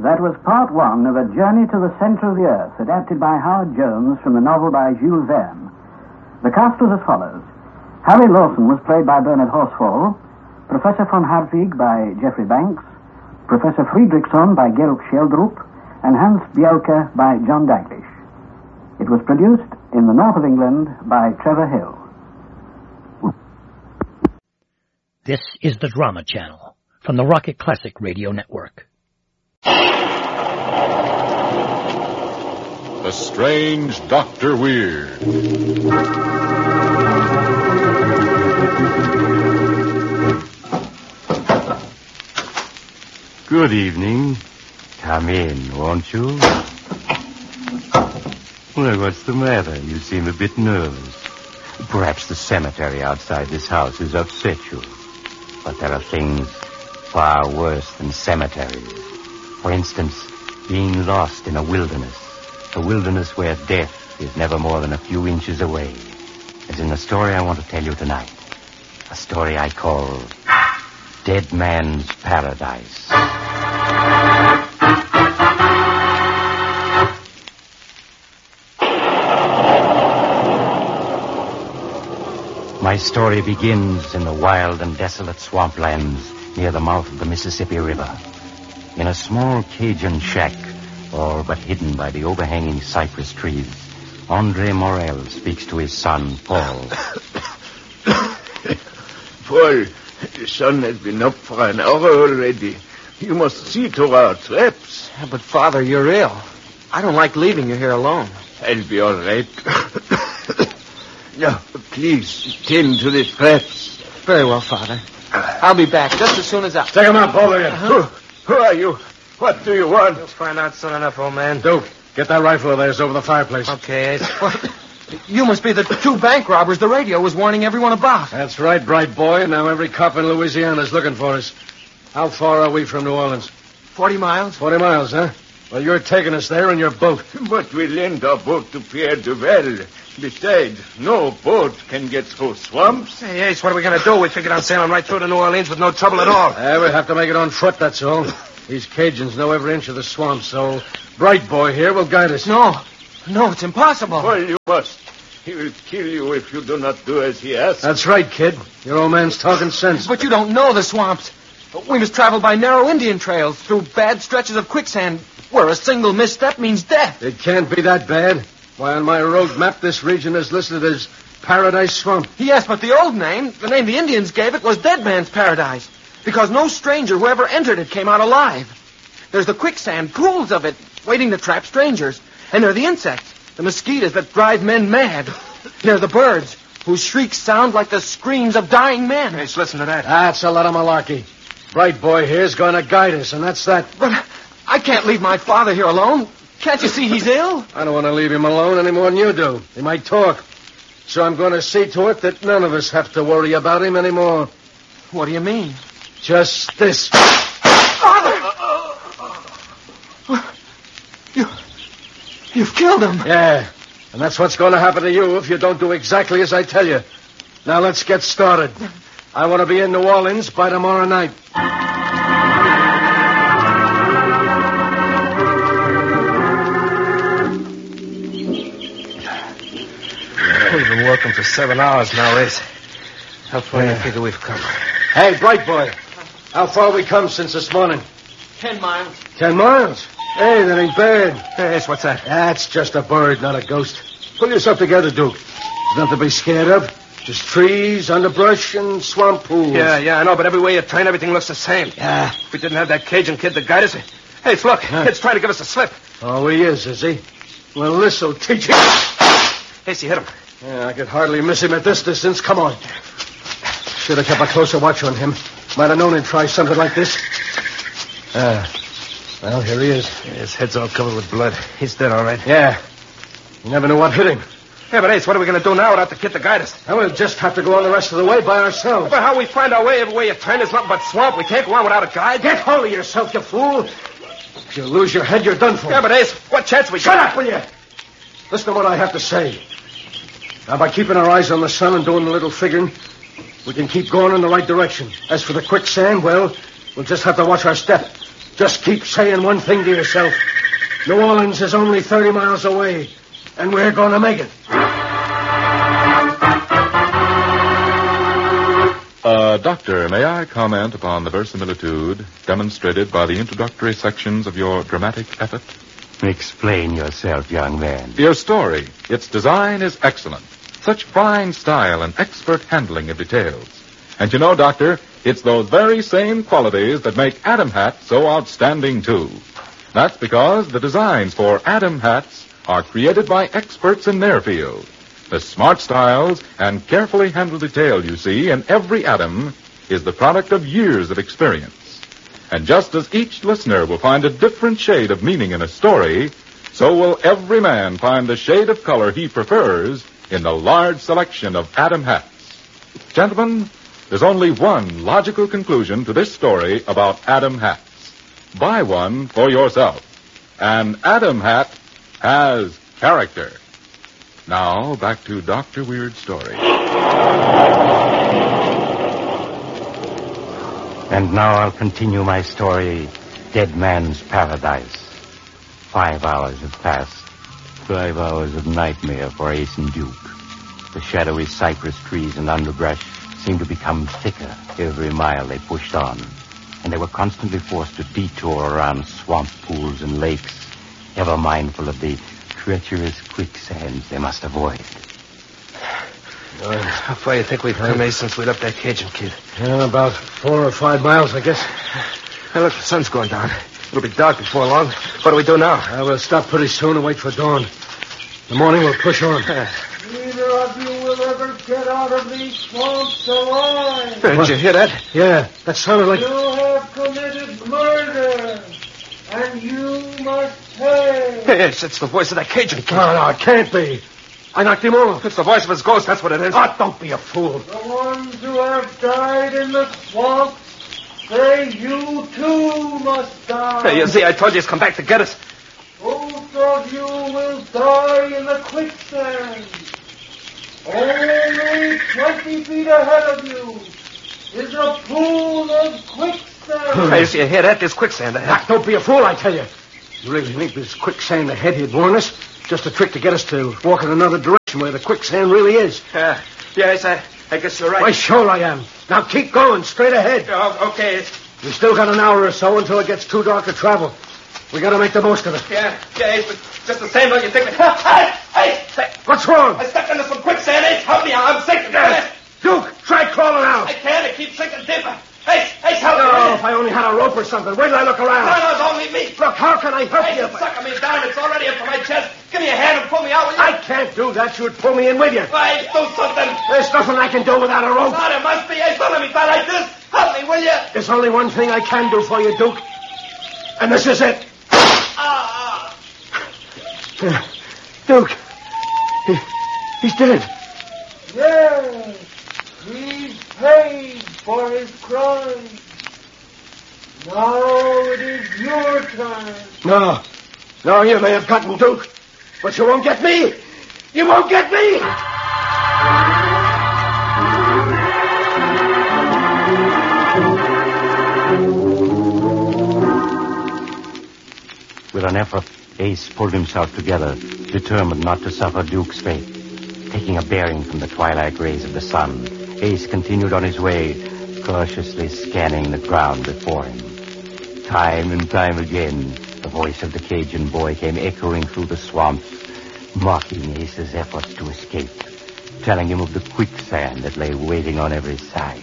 That was part one of A Journey to the Center of the Earth, adapted by Howard Jones from the novel by Jules Verne. The cast was as follows. Harry Lawson was played by Bernard Horsfall, Professor von Hartwig by Geoffrey Banks, Professor Friedrichsson by Georg Scheldrup, and Hans Bielke by John Daglish. It was produced in the north of England by Trevor Hill. This is the Drama Channel from the Rocket Classic Radio Network. The Strange Dr. Weird. Good evening. Come in, won't you? Well, what's the matter? You seem a bit nervous. Perhaps the cemetery outside this house has upset you. But there are things far worse than cemeteries. For instance, being lost in a wilderness where death is never more than a few inches away. As in the story I want to tell you tonight. A story I call Dead Man's Paradise. My story begins in the wild and desolate swamplands near the mouth of the Mississippi River. In a small Cajun shack, all but hidden by the overhanging cypress trees, Andre Morel speaks to his son, Paul. Paul, the sun has been up for an hour already. You must see to our traps. Yeah, but, Father, you're ill. I don't like leaving you here alone. I'll be all right. Now, please, tend to the traps. Very well, Father. I'll be back just as soon as I... Take him up, both of you. Who are you? What do you want? You'll find out soon enough, old man. Duke, get that rifle of theirs over the fireplace. Okay, Ace. You must be the two bank robbers the radio was warning everyone about. That's right, bright boy. Now every cop in Louisiana is looking for us. How far are we from New Orleans? 40 miles. 40 miles, huh? Well, you're taking us there in your boat. But we lend our boat to Pierre Duval. Besides, no boat can get through swamps. Hey, Ace, what are we going to do? We figured on sailing right through to New Orleans with no trouble at all. We'll have to make it on foot, that's all. These Cajuns know every inch of the swamp, so bright boy here will guide us. No, it's impossible. Well, you must. He will kill you if you do not do as he asks. That's right, kid. Your old man's talking sense. But you don't know the swamps. We must travel by narrow Indian trails through bad stretches of quicksand where a single misstep means death. It can't be that bad. Why, on my road map, this region is listed as Paradise Swamp. Yes, but the old name, the name the Indians gave it, was Dead Man's Paradise. Because no stranger who ever entered it came out alive. There's the quicksand, pools of it, waiting to trap strangers. And there are the insects, the mosquitoes that drive men mad. There are the birds, whose shrieks sound like the screams of dying men. Let's listen to that. That's a lot of malarkey. Bright boy here's going to guide us, and that's that. But I can't leave my father here alone. Can't you see he's ill? I don't want to leave him alone any more than you do. He might talk. So I'm going to see to it that none of us have to worry about him anymore. What do you mean? Just this. Father! You've killed him. Yeah, and that's what's going to happen to you if you don't do exactly as I tell you. Now let's get started. I want to be in New Orleans by tomorrow night. We've been working for 7 hours now, Ace. How far do you figure we've come? Hey, bright boy. How far we come since this morning? 10 miles. 10 miles? Hey, that ain't bad. Hey, Ace, what's that? That's just a bird, not a ghost. Pull yourself together, Duke. There's nothing to be scared of. Just trees, underbrush, and swamp pools. Yeah, I know, but every way you turn, everything looks the same. Yeah. If we didn't have that Cajun kid to guide us... Hey, look, kid's trying to give us a slip. Oh, he is he? Well, this'll teach him. Ace, you hit him. Yeah, I could hardly miss him at this distance. Come on. Should have kept a closer watch on him. Might have known he'd try something like this. Well, here he is. Yeah, his head's all covered with blood. He's dead, all right. Yeah. You never knew what hit him. Yeah, but Ace, what are we going to do now without the kid to guide us? Now, we'll just have to go on the rest of the way by ourselves. But how we find our way every way you turn is nothing but swamp. We can't go on without a guide. Get hold of yourself, you fool. If you lose your head, you're done for. Yeah, but Ace, what chance we Shut got? up, will you? Listen to what I have to say. Now, by keeping our eyes on the sun and doing a little figuring, we can keep going in the right direction. As for the quicksand, well, we'll just have to watch our step. Just keep saying one thing to yourself. New Orleans is only 30 miles away, and we're going to make it. Doctor, may I comment upon the verisimilitude demonstrated by the introductory sections of your dramatic effort? Explain yourself, young man. Your story, its design is excellent. Such fine style and expert handling of details. And you know, Doctor, it's those very same qualities that make Adam hats so outstanding, too. That's because the designs for Adam hats are created by experts in their field. The smart styles and carefully handled detail you see in every Adam is the product of years of experience. And just as each listener will find a different shade of meaning in a story, so will every man find the shade of color he prefers in the large selection of Adam hats. Gentlemen, there's only one logical conclusion to this story about Adam hats. Buy one for yourself. An Adam hat has character. Now, back to Dr. Weird's story. And now I'll continue my story, Dead Man's Paradise. 5 hours have passed. 5 hours of nightmare for Ace and Duke. The shadowy cypress trees and underbrush seemed to become thicker every mile they pushed on, and they were constantly forced to detour around swamp pools and lakes, ever mindful of the treacherous quicksands they must avoid. How far do you think we've come, Ace, since we left that Cajun kid? About 4 or 5 miles, I guess. Hey, look, the sun's going down. It'll be dark before long. What do we do now? We'll stop pretty soon and wait for dawn. In the morning, we'll push on. Neither of you will ever get out of these swamps alive. Did you hear that? Yeah, that sounded like... You have committed murder, and you must pay. Hey, it's the voice of that Cajun kid. No, it can't be. I knocked him off. It's the voice of his ghost, that's what it is. Oh, don't be a fool. The ones who have died in the swamps say you too must die. Hey, you see, I told you he's come back to get us. Both of you will die in the quicksand. Only 20 feet ahead of you is a pool of quicksand. Hey, you see, you hear that? There's quicksand ahead. Doc, don't be a fool, I tell you. You really think this quicksand ahead he'd warn us? Just a trick to get us to walk in another direction where the quicksand really is. Yes, I guess you're right. Why, sure I am. Now keep going, straight ahead. Okay. We still got an hour or so until it gets too dark to travel. We got to make the most of it. Yeah, but just the same, don't you think? Hey! What's wrong? I stepped into some quicksand, Ace. Help me, I'm sinking. Duke, try crawling out. I can't, it keeps sinking deeper. Ace, help me. Oh, if I only had a rope or something. Wait till I look around. No, it's only me. Look, how can I help Ace, you? it's sucking me down. It's already up to my chest. Give me a hand and pull me out, will you? I can't do that. You'd pull me in with you. Ace, do something. There's nothing I can do without a rope. No, there must be. Ace, don't let me die like this. Help me, will you? There's only one thing I can do for you, Duke. And this is it. Duke. He's dead. Yes, he's paid for his crime. Now it is your turn. No, you may have gotten Duke, but you won't get me. You won't get me. With an effort, Ace pulled himself together, determined not to suffer Duke's fate. Taking a bearing from the twilight rays of the sun, Ace continued on his way, cautiously scanning the ground before him. Time and time again, the voice of the Cajun boy came echoing through the swamps, mocking Ace's efforts to escape, telling him of the quicksand that lay waiting on every side.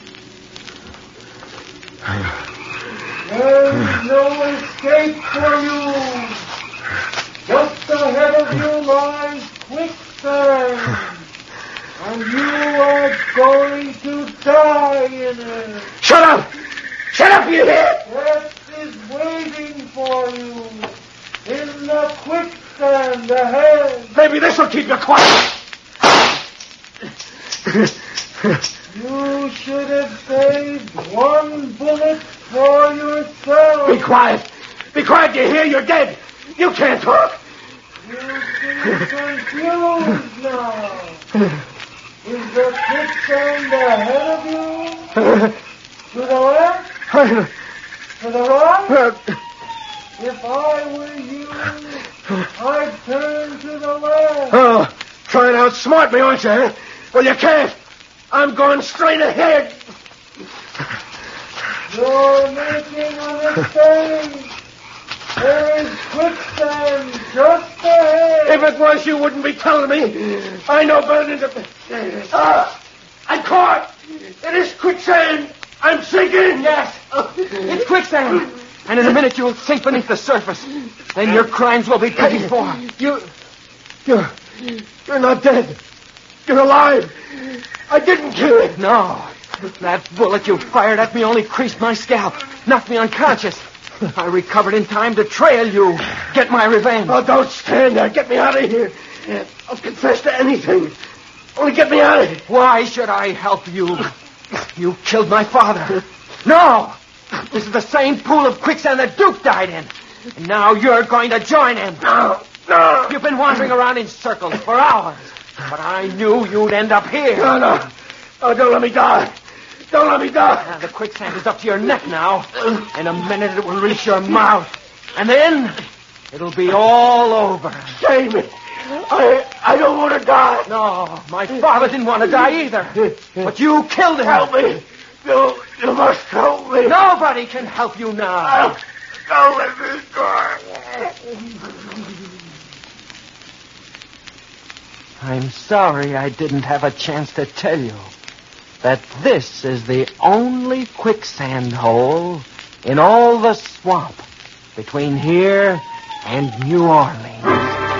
There's no escape for you. Just ahead of you lies quicksand. And you are going to die in it. Shut up! Shut up, you hear? Death is waiting for you in the quicksand ahead. Maybe this will keep you quiet. You should have saved one bullet for yourself. Be quiet. Be quiet, you hear? You're dead. You can't talk. You seem confused now. Is the quicksand ahead of you? To the left? To To the right? If I were you, I'd turn to the left. Oh, trying to outsmart me, aren't you, huh? Well, you can't. I'm going straight ahead. You're making a mistake. There is quicksand just ahead. If it was, you wouldn't be telling me. I know better than to... I'm caught. It is quicksand. I'm sinking. Yes, it's quicksand. And in a minute you'll sink beneath the surface. Then your crimes will be paid for. You're not dead. You're alive. I didn't kill him. No. That bullet you fired at me only creased my scalp, knocked me unconscious. I recovered in time to trail you, get my revenge. Oh, don't stand there. Get me out of here. I'll confess to anything. Only get me out of here. Why should I help you? You killed my father. No! This is the same pool of quicksand that Duke died in. And now you're going to join him. No. You've been wandering around in circles for hours. But I knew you'd end up here. No. Oh, don't let me die. Don't let me die. The quicksand is up to your neck now. In a minute it will reach your mouth. And then it'll be all over. Save me. I don't want to die. No, my father didn't want to die either. But you killed him. Help me. You must help me. Nobody can help you now. Don't let me die. I'm sorry I didn't have a chance to tell you that this is the only quicksand hole in all the swamp between here and New Orleans.